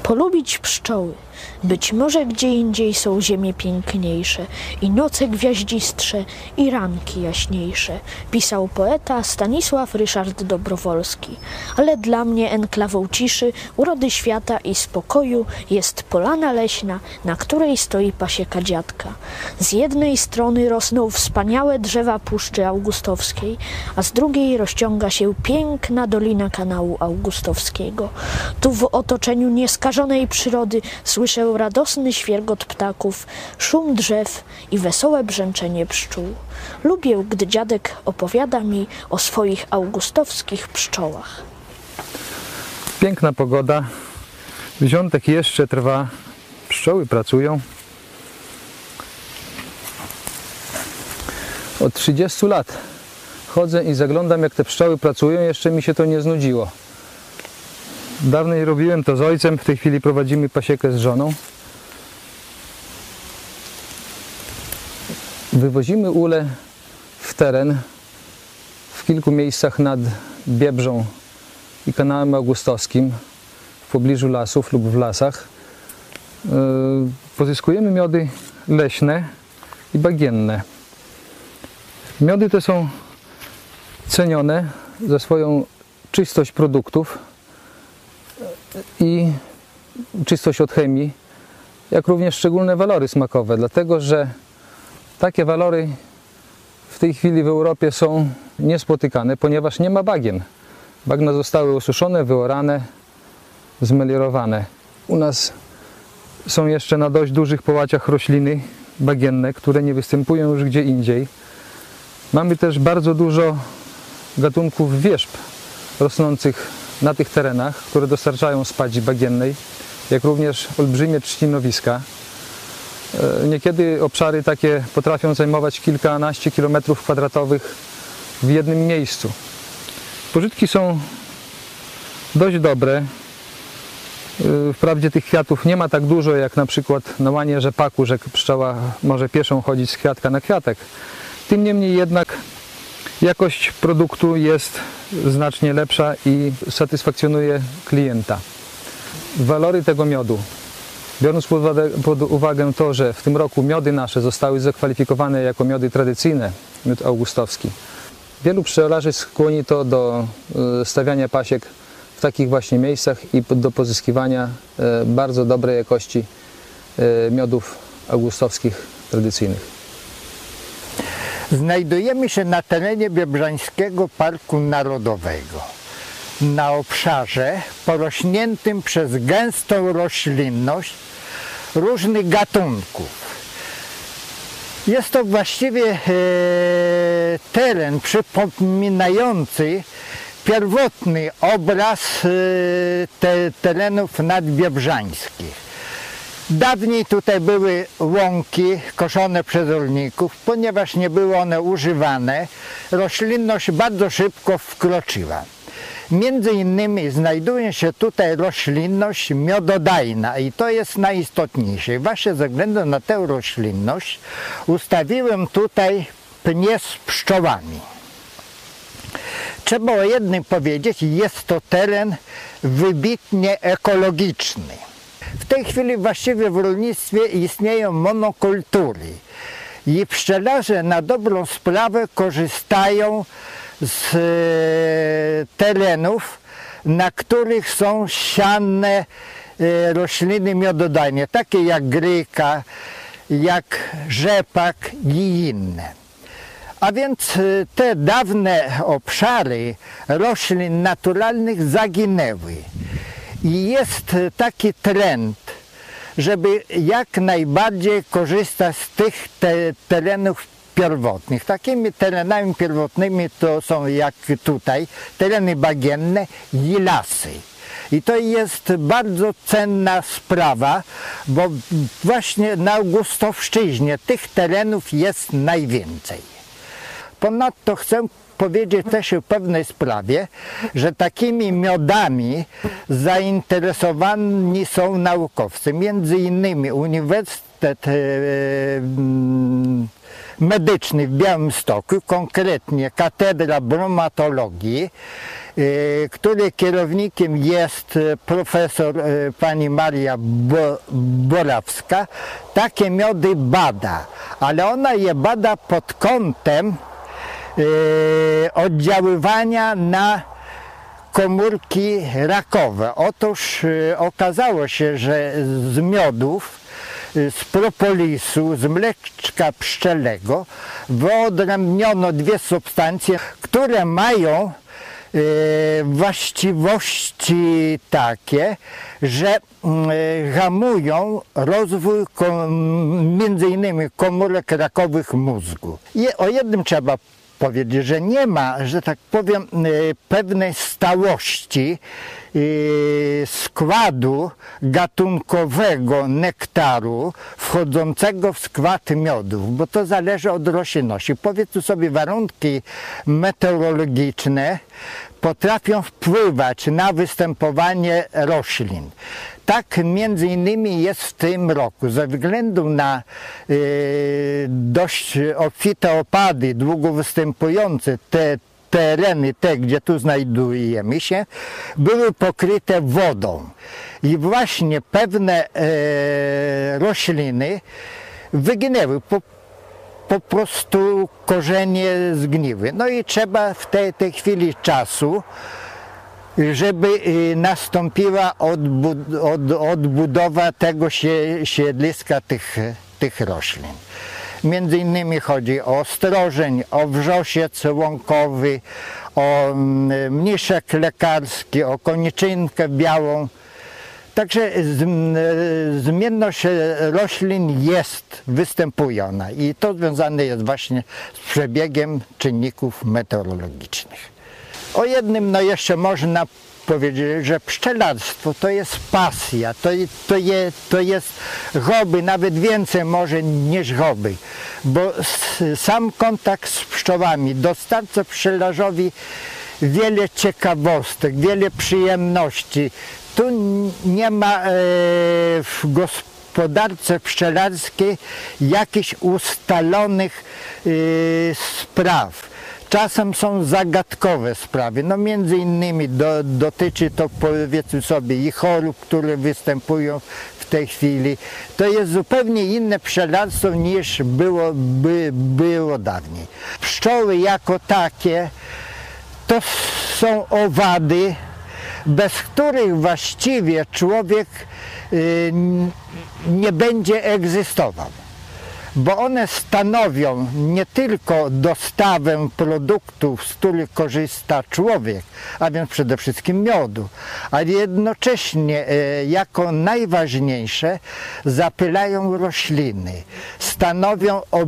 Polubić pszczoły. Być może gdzie indziej są ziemie piękniejsze i noce gwiaździstsze i ranki jaśniejsze, pisał poeta Stanisław Ryszard Dobrowolski. Ale dla mnie enklawą ciszy, urody świata i spokoju jest polana leśna, na której stoi pasieka dziadka. Z jednej strony rosną wspaniałe drzewa Puszczy Augustowskiej, a z drugiej rozciąga się piękna dolina Kanału Augustowskiego. Tu w otoczeniu nieskażonej przyrody słyszę radosny świergot ptaków, szum drzew i wesołe brzęczenie pszczół. Lubię, gdy dziadek opowiada mi o swoich augustowskich pszczołach. Piękna pogoda, wrzątek jeszcze trwa, pszczoły pracują. Od 30 lat chodzę i zaglądam, jak te pszczoły pracują, jeszcze mi się to nie znudziło. Dawniej robiłem to z ojcem, w tej chwili prowadzimy pasiekę z żoną. Wywozimy ule w teren, w kilku miejscach nad Biebrzą i Kanałem Augustowskim, w pobliżu lasów lub w lasach. Pozyskujemy miody leśne i bagienne. Miody te są cenione za swoją czystość produktów i czystość od chemii, jak również szczególne walory smakowe, dlatego że takie walory w tej chwili w Europie są niespotykane, ponieważ nie ma bagien. Bagna zostały osuszone, wyorane, zmeliorowane. U nas są jeszcze na dość dużych połaciach rośliny bagienne, które nie występują już gdzie indziej. Mamy też bardzo dużo gatunków wierzb rosnących na tych terenach, które dostarczają spadzi bagiennej, jak również olbrzymie trzcinowiska. Niekiedy obszary takie potrafią zajmować kilkanaście kilometrów kwadratowych w jednym miejscu. Pożytki są dość dobre. Wprawdzie tych kwiatów nie ma tak dużo jak na przykład na łanie rzepaku, że pszczoła może pieszą chodzić z kwiatka na kwiatek. Tym niemniej jednak jakość produktu jest znacznie lepsza i satysfakcjonuje klienta. Walory tego miodu, biorąc pod uwagę to, że w tym roku miody nasze zostały zakwalifikowane jako miody tradycyjne, miód augustowski, wielu pszczelarzy skłoni to do stawiania pasiek w takich właśnie miejscach i do pozyskiwania bardzo dobrej jakości miodów augustowskich tradycyjnych. Znajdujemy się na terenie Biebrzańskiego Parku Narodowego, na obszarze porośniętym przez gęstą roślinność różnych gatunków. Jest to właściwie teren przypominający pierwotny obraz terenów nadbiebrzańskich. Dawniej tutaj były łąki koszone przez rolników, ponieważ nie były one używane, roślinność bardzo szybko wkroczyła. Między innymi znajduje się tutaj roślinność miododajna i to jest najistotniejsze. Właśnie ze względu na tę roślinność ustawiłem tutaj pnie z pszczołami. Trzeba o jednym powiedzieć, jest to teren wybitnie ekologiczny. W tej chwili właściwie w rolnictwie istnieją monokultury i pszczelarze na dobrą sprawę korzystają z terenów, na których są siane rośliny miododajne, takie jak gryka, jak rzepak i inne. A więc te dawne obszary roślin naturalnych zaginęły. I jest taki trend, żeby jak najbardziej korzystać z tych terenów pierwotnych. Takimi terenami pierwotnymi to są jak tutaj tereny bagienne i lasy. I to jest bardzo cenna sprawa, bo właśnie na Augustowszczyźnie tych terenów jest najwięcej. Ponadto chcę powiedzieć też o pewnej sprawie, że takimi miodami zainteresowani są naukowcy. Między innymi Uniwersytet Medyczny w Białymstoku, konkretnie Katedra Bromatologii której kierownikiem jest profesor pani Maria Borawska, takie miody bada, ale ona je bada pod kątem oddziaływania na komórki rakowe. Otóż okazało się, że z miodów, z propolisu, z mleczka pszczelego wyodrębniono dwie substancje, które mają właściwości takie, że hamują rozwój między innymi komórek rakowych mózgu. I o jednym trzeba powiedzieć, że nie ma, że tak powiem, pewnej stałości składu gatunkowego nektaru wchodzącego w skład miodów, bo to zależy od roślinności. Powiedzmy sobie, warunki meteorologiczne potrafią wpływać na występowanie roślin. Tak między innymi jest w tym roku. Ze względu na dość obfite opady, długo występujące, te tereny, gdzie tu znajdujemy się, były pokryte wodą. I właśnie pewne rośliny wyginęły. Po prostu korzenie zgniły. No i trzeba w tej chwili czasu, żeby nastąpiła odbudowa tego siedliska tych roślin. Między innymi chodzi o ostrożeń, o wrzosiec łąkowy, o mniszek lekarski, o koniczynkę białą. Także zmienność roślin jest występująca i to związane jest właśnie z przebiegiem czynników meteorologicznych. O jednym jeszcze można powiedzieć, że pszczelarstwo to jest pasja, to jest hobby, nawet więcej może niż hobby, bo sam kontakt z pszczołami dostarcza pszczelarzowi wiele ciekawostek, wiele przyjemności. Tu nie ma w gospodarce pszczelarskiej jakichś ustalonych spraw. Czasem są zagadkowe sprawy, no między innymi dotyczy to, powiedzmy sobie, i chorób, które występują w tej chwili. To jest zupełnie inne pszczelarstwo niż było dawniej. Pszczoły jako takie to są owady, bez których właściwie człowiek nie będzie egzystował. Bo one stanowią nie tylko dostawę produktów, z których korzysta człowiek, a więc przede wszystkim miodu, ale jednocześnie jako najważniejsze zapylają rośliny, stanowią o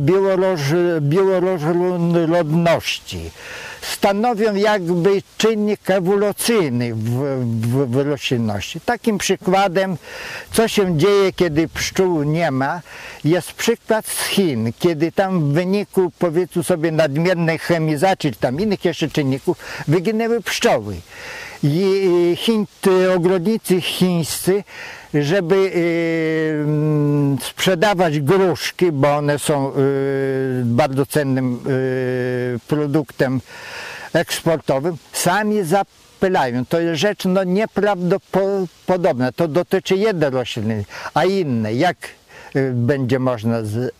bioróżnorodności, stanowią jakby czynnik ewolucyjny w roślinności. Takim przykładem, co się dzieje, kiedy pszczół nie ma, jest przykład z Chin, kiedy tam w wyniku, powiedzmy sobie, nadmiernej chemizacji, czy tam innych jeszcze czynników, wyginęły pszczoły. I ogrodnicy chińscy, żeby sprzedawać gruszki, bo one są bardzo cennym produktem eksportowym, sami zapylają. To jest rzecz nieprawdopodobna. To dotyczy jednej rośliny, a innej. Jak będzie można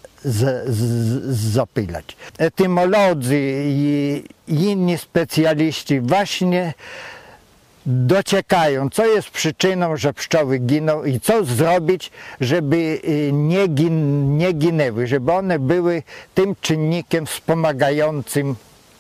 zapylać? Etymolodzy i inni specjaliści właśnie dociekają, co jest przyczyną, że pszczoły giną i co zrobić, żeby nie ginęły, żeby one były tym czynnikiem wspomagającym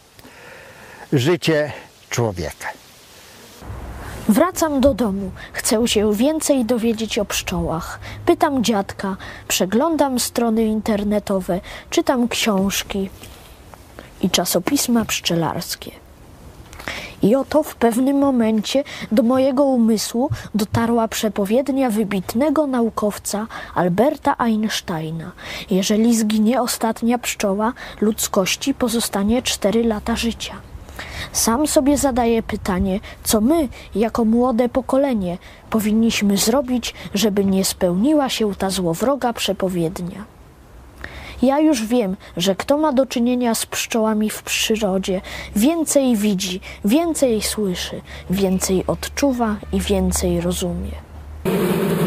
życie człowieka. Wracam do domu, chcę się więcej dowiedzieć o pszczołach. Pytam dziadka, przeglądam strony internetowe, czytam książki i czasopisma pszczelarskie. I oto w pewnym momencie do mojego umysłu dotarła przepowiednia wybitnego naukowca Alberta Einsteina. Jeżeli zginie ostatnia pszczoła, ludzkości pozostanie 4 lata życia. Sam sobie zadaję pytanie, co my, jako młode pokolenie, powinniśmy zrobić, żeby nie spełniła się ta złowroga przepowiednia. Ja już wiem, że kto ma do czynienia z pszczołami w przyrodzie, więcej widzi, więcej słyszy, więcej odczuwa i więcej rozumie.